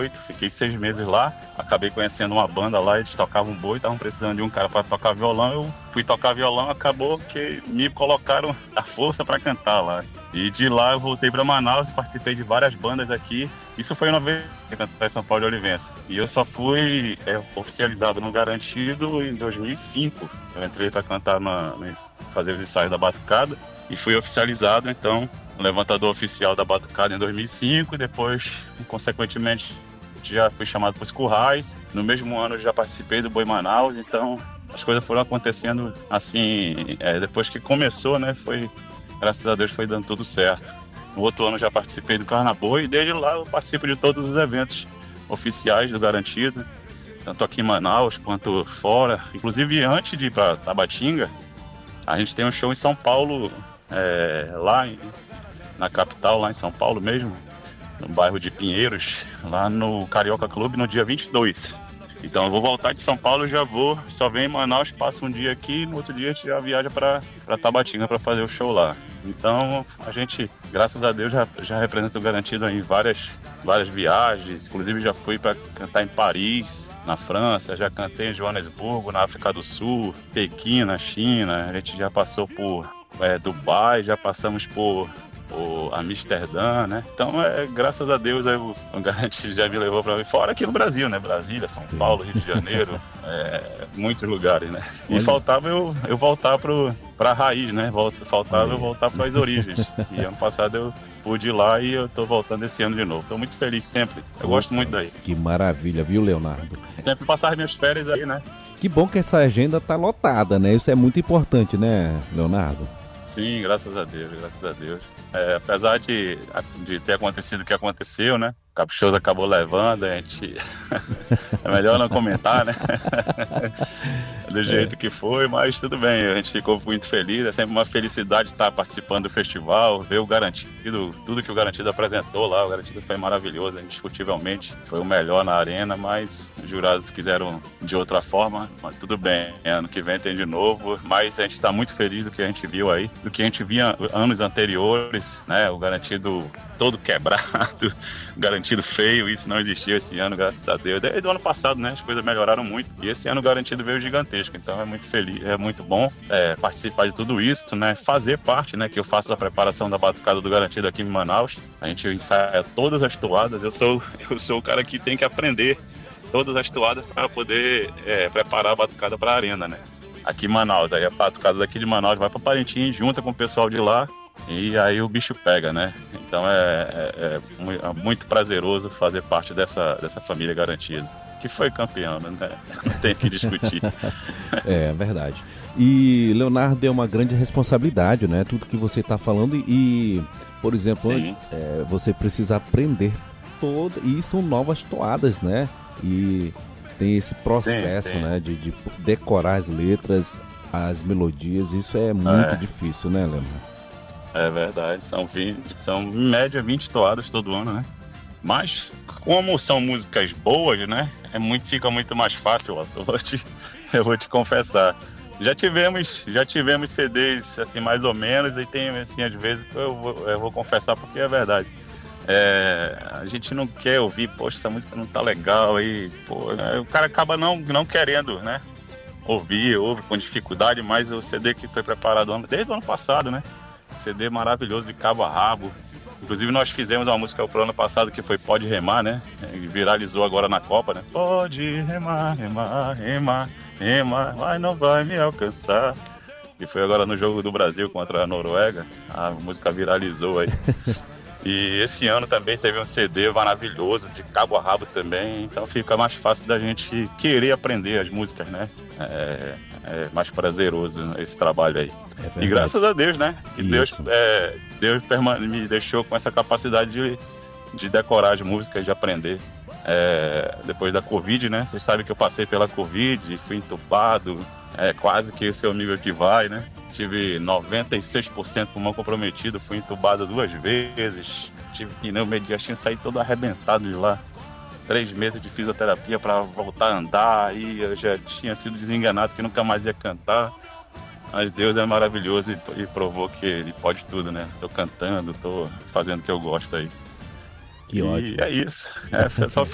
2018, fiquei 6 meses lá, acabei conhecendo uma banda lá, eles tocavam boi, estavam precisando de um cara para tocar violão, eu fui tocar violão, acabou que me colocaram a força para cantar lá. E de lá eu voltei para Manaus, participei de várias bandas aqui. Isso foi uma vez que eu cantei em São Paulo de Olivença. E eu só fui oficializado no Garantido em 2005. Eu entrei para cantar, fazer os ensaios da Batucada e fui oficializado, então, levantador oficial da Batucada em 2005 e depois, consequentemente, já fui chamado para os currais. No mesmo ano já participei do Boi Manaus, então as coisas foram acontecendo assim, depois que começou, né, graças a Deus foi dando tudo certo. No outro ano já participei do Carnaboi e desde lá eu participo de todos os eventos oficiais do Garantido, tanto aqui em Manaus quanto fora. Inclusive antes de ir para Tabatinga, a gente tem um show em São Paulo, na capital, lá em São Paulo mesmo, no bairro de Pinheiros, lá no Carioca Clube, no dia 22. Então eu vou voltar de São Paulo, só venho em Manaus, passo um dia aqui, no outro dia a gente já viaja para Tabatinga para fazer o show lá. Então a gente, graças a Deus, já representa o Garantido em várias viagens, inclusive já fui para cantar em Paris, na França, já cantei em Joanesburgo, na África do Sul, Pequim, na China, a gente já passou por Dubai, já passamos por Amsterdã, né? Então, graças a Deus, o Garantido já me levou para fora aqui no Brasil, né? Brasília, São Sim. Paulo, Rio de Janeiro, muitos lugares, né? E faltava eu voltar para a raiz, né? Faltava eu voltar para as origens. E ano passado eu pude ir lá e eu tô voltando esse ano de novo. Tô muito feliz sempre. Eu gosto muito daí. Que maravilha, viu, Leonardo? Sempre passar as minhas férias aí, né? Que bom que essa agenda tá lotada, né? Isso é muito importante, né, Leonardo? Sim, graças a Deus, graças a Deus. Apesar de ter acontecido o que aconteceu, né? O Caprichoso acabou levando, a gente... é melhor não comentar, né? Do jeito que foi, mas tudo bem, a gente ficou muito feliz. É sempre uma felicidade estar participando do festival, ver o Garantido, tudo que o Garantido apresentou lá. O Garantido foi maravilhoso, indiscutivelmente. Foi o melhor na arena, mas os jurados quiseram de outra forma. Mas tudo bem, ano que vem tem de novo. Mas a gente está muito feliz do que a gente viu aí, do que a gente via anos anteriores, né? O Garantido todo quebrado, o Garantido feio, isso não existiu esse ano, graças a Deus. Desde o ano passado, né? As coisas melhoraram muito. E esse ano o Garantido veio gigantesco. Então é muito feliz, é muito bom participar de tudo isso, né? Fazer parte, né? Que eu faço a preparação da Batucada do Garantido aqui em Manaus. A gente ensaia todas as toadas. Eu sou o cara que tem que aprender todas as toadas para poder preparar a Batucada para a arena, né? Aqui em Manaus. Aí a Batucada daqui de Manaus vai para Parintins, junta com o pessoal de lá. E aí o bicho pega, né? Então é muito prazeroso fazer parte dessa família Garantida, que foi campeão, né? Não tem que discutir. É verdade. E, Leonardo, é uma grande responsabilidade, né? Tudo que você está falando e, por exemplo, você precisa aprender e são novas toadas, né? E tem esse processo, Sim. né? De decorar as letras, as melodias. Isso é muito difícil, né, Leonardo? É verdade, são em média 20 toadas todo ano, né? Mas, como são músicas boas, né? Fica muito mais fácil, eu vou te confessar. Já tivemos CDs, assim, mais ou menos, e tem, assim, às vezes, eu vou confessar porque é verdade. A gente não quer ouvir, poxa, essa música não tá legal, aí, o cara acaba não querendo, né? Ouve com dificuldade, mas o CD que foi preparado desde o ano passado, né? CD maravilhoso de cabo a rabo. Inclusive nós fizemos uma música pro ano passado que foi Pode Remar, né? Viralizou agora na Copa, né? Pode remar, remar, remar, remar, mas não vai me alcançar. E foi agora no jogo do Brasil contra a Noruega. A música viralizou aí. E esse ano também teve um CD maravilhoso, de cabo a rabo também. Então fica mais fácil da gente querer aprender as músicas, né? É mais prazeroso esse trabalho aí. E graças a Deus, né? Que Deus me deixou com essa capacidade de decorar as músicas, de aprender. Depois da Covid, né? Vocês sabem que eu passei pela Covid, fui entubado, quase que o seu nível que vai, né? Tive 96% pulmão comprometido, fui entubado 2 vezes, tive pneu mediastino, saí todo arrebentado de lá. 3 meses de fisioterapia para voltar a andar, e eu já tinha sido desenganado que nunca mais ia cantar. Mas Deus é maravilhoso e provou que Ele pode tudo, né? Tô cantando, tô fazendo o que eu gosto aí. Que ótimo. E é isso. Só